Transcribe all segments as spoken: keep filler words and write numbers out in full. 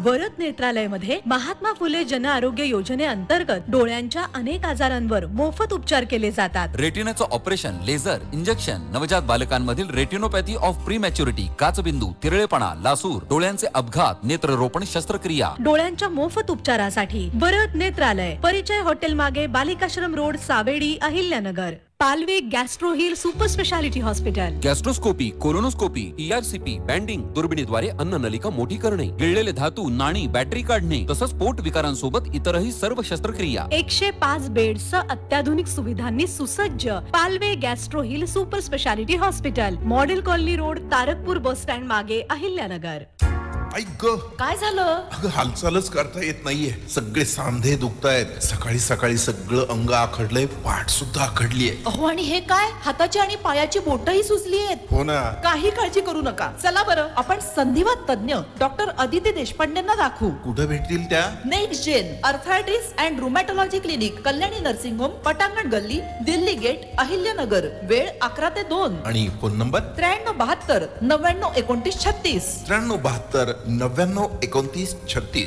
वरद नेत्रालयमध्ये महात्मा फुले जन आरोग्य योजनेअंतर्गत डोळ्यांच्या अनेक आजारांवर मोफत उपचार केले जातात. रेटिनाचं ऑपरेशन, लेझर, इंजेक्शन, नवजात बालकांमधील रेटिनोपॅथी ऑफ प्रीमॅच्युरिटी, काचबिंदू, तिरळेपणा, लासूर, डोळ्यांचे अपघात, नेत्ररोपण शस्त्रक्रिया. डोळ्यांच्या मोफत उपचारासाठी वरद नेत्रालय, परिचय हॉटेल मागे, बालिकाश्रम road, Savedi, Ahilyanagar. Palve gastro hill super speciality hospital. गॅस्ट्रोस्कोपी, colonoscopy, ERCP, banding, दुर्बिणीद्वारे अन्ननलिका मोठी करणे, गिळलेले धातू, नाणी, बॅटरी काढणे, तसंच पोट विकारांसोबत इतरही सर्व शस्त्रक्रिया. एकशे पाच बेड्सचं अत्याधुनिक सुविधांनी सुसज्ज Palve gastro hill super speciality hospital, model colony road, Tarakpur bus stand मागे, अहिल्यानगर. ऐक ग, काय झालं? अगं हालचालच करता येत नाहीये. सगळे सांधे दुखतायत. सकाळी सकाळी सगळं अंग आखडलंय, पाठ सुद्धा आखडलीये. अहो, आणि हे काय? हाताची आणि पायाची बोटही सुजली आहेत. हो ना. काही काळजी करू नका. चला बरं, आपण संधिवात तज्ञ डॉक्टर अदिती देशपांडेंना दाखवू. कुठे भेटतील त्या? Next gen arthritis and रुमॅटॉलॉजी clinic, Kalyani nursing home, पटांगण गल्ली, दिल्ली गेट, अहिल्यानगर. वेळ अकरा ते दोन. आणि फोन नंबर त्र्याण्णव बहात्तर नव्याण्णव एकोणतीस छत्तीस. त्र्याण्णव बहात्तर नव्याण्णव एकोणतीस छत्तीस.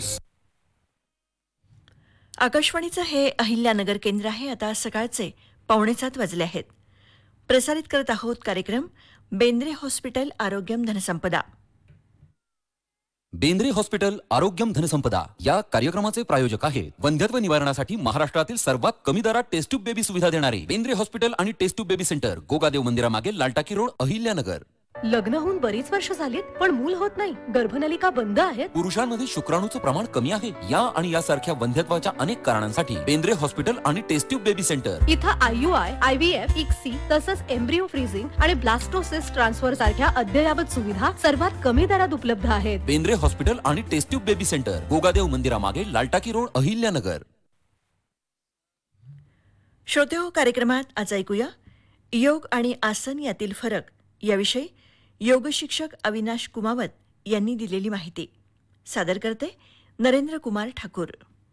आकाशवाणीचं हे अहिल्यानगर केंद्र आहे. आता सकाळचे पावणे सात वाजले आहेत. प्रसारित करत आहोत कार्यक्रम बेंद्रे हॉस्पिटल आरोग्यम धनसंपदा. बेंद्रे हॉस्पिटल आरोग्यम धनसंपदा या कार्यक्रमाचे प्रायोजक आहेत वंध्यत्व निवारणासाठी महाराष्ट्रातील सर्वात कमी दरात टेस्ट ट्यूब बेबी सुविधा देणारे बेंद्रे हॉस्पिटल आणि taste tube baby centre, Gogadev मंदिरामागे, लालटाकी road, Ahilyanagar. लग्न होऊन बरीच वर्ष झालीत पण मूल होत नाही. गर्भनलिका बंद आहेत. पुरुषांमध्ये शुक्राणूचं प्रमाण कमी आहे. या आणि यासारख्या वंध्यत्वाच्या अनेक कारणांसाठी बेंद्रे हॉस्पिटल आणि टेस्ट ट्यूब बेबी सेंटर इथं आययुआय, आयव्हीएफ, इक्सी तसंच एम्ब्रिओ फ्रीजिंग आणि ब्लास्टोसिस्ट ट्रान्सफर सारख्या अद्ययावत सुविधा सर्वात कमी दरात उपलब्ध आहेत. बेंद्रे हॉस्पिटल आणि taste tube baby centre, Gogadev मंदिरामागे, लालटाकी road, Ahilyanagar. श्रोतेहो, कार्यक्रमात आज ऐकूया योग आणि आसन यातील फरक याविषयी योग शिक्षक अविनाश कुमावत यांनी दिलेली माहिती. सादर करते नरेंद्र कुमार ठाकूर.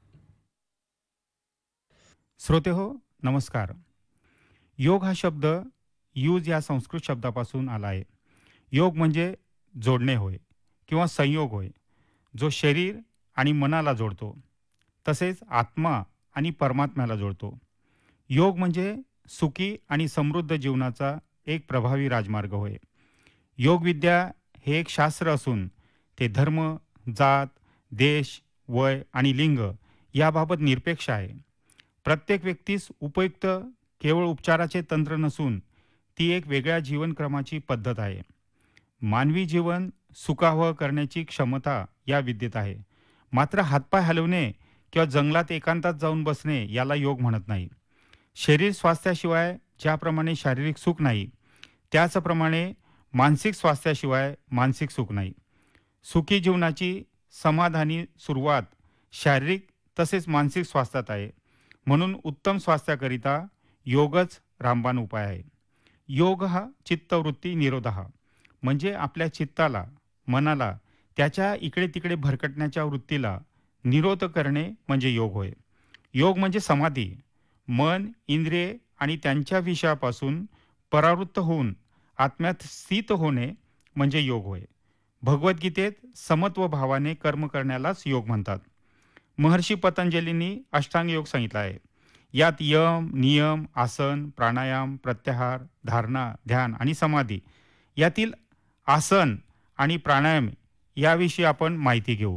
श्रोतेहो, नमस्कार. योग हा शब्द यूज या संस्कृत शब्दापासून आला आहे. योग म्हणजे जोडणे होय किंवा संयोग होय, जो शरीर आणि मनाला जोडतो, तसेच आत्मा आणि परमात्म्याला जोडतो. योग म्हणजे सुखी आणि समृद्ध जीवनाचा एक प्रभावी राजमार्ग होय. योगविद्या हे एक शास्त्र असून ते धर्म, जात, देश, वय आणि लिंग याबाबत निरपेक्ष आहे. प्रत्येक व्यक्तीस उपयुक्त केवळ उपचाराचे तंत्र नसून ती एक वेगळ्या जीवनक्रमाची पद्धत आहे. मानवी जीवन सुखावह करण्याची क्षमता या विद्येत आहे. मात्र हातपाय हलवणे किंवा जंगलात एकांतात जाऊन बसणे याला योग म्हणत नाही. शरीर स्वास्थ्याशिवाय ज्याप्रमाणे शारीरिक सुख नाही, त्याचप्रमाणे मानसिक स्वास्थ्याशिवाय मानसिक सुख नाही. सुखी जीवनाची समाधानी सुरुवात शारीरिक तसेच मानसिक स्वास्थ्यात आहे. म्हणून उत्तम स्वास्थ्याकरिता योगच रामबाण उपाय आहे. योग हा चित्तवृत्ती निरोधः म्हणजे आपल्या चित्ताला, मनाला त्याच्या इकडे तिकडे भरकटण्याच्या वृत्तीला निरोध करणे म्हणजे योग होय. योग म्हणजे समाधी. मन, इंद्रिये आणि त्यांच्या विषयापासून परावृत्त होऊन आत्म्यात स्थित होणे म्हणजे योग होय. भगवद्गीतेत समत्व भावाने कर्म करण्यालाच योग म्हणतात. महर्षी पतंजलींनी अष्टांग योग सांगितला आहे. यात यम, नियम, आसन, प्राणायाम, प्रत्याहार, धारणा, ध्यान आणि समाधी यातील आसन आणि प्राणायाम याविषयी आपण माहिती घेऊ.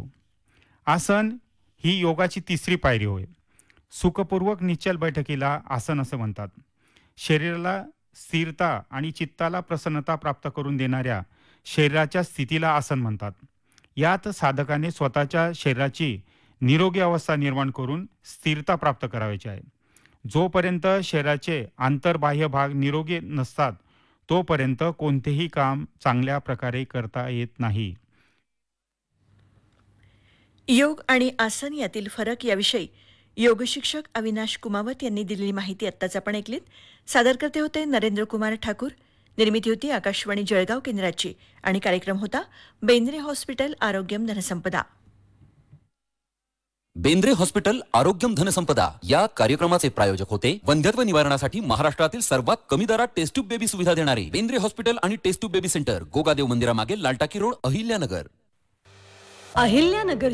आसन ही योगाची तिसरी पायरी होय. सुखपूर्वक निश्चल बैठकीला आसन असं म्हणतात. शरीराला स्थिरता आणि चित्ताला प्रसन्नता प्राप्त करून देणाऱ्या शरीराच्या स्थितीला आसन म्हणतात. यात साधकाने स्वतःच्या शरीराची निरोगी अवस्था निर्माण करून स्थिरता प्राप्त करायची आहे. जोपर्यंत शरीराचे आंतरबाह्य भाग निरोगी नसतात तोपर्यंत कोणतेही काम चांगल्या प्रकारे करता येत नाही. योग आणि आसन यातील फरक याविषयी योग शिक्षक अविनाश कुमावत यांनी दिलेली माहिती आत्ताच आपण ऐकलीत. सादर करते होते नरेंद्र कुमार ठाकूर. निर्मिती होती आकाशवाणी जळगाव केंद्राची आणि कार्यक्रम होता बेंद्रे हॉस्पिटल आरोग्यम धनसंपदा. बेंद्रे हॉस्पिटल आरोग्यम धनसंपदा या कार्यक्रमाचे प्रायोजक होते वंध्यत्व निवारणासाठी महाराष्ट्रातील सर्वात कमी दरात टेस्ट ट्यूब बेबी सुविधा देणारे बेंद्रे हॉस्पिटल आणि taste tube baby centre, Gogadev मंदिरामागे, लालटाकी road, Ahilyanagar. Ahilyanagar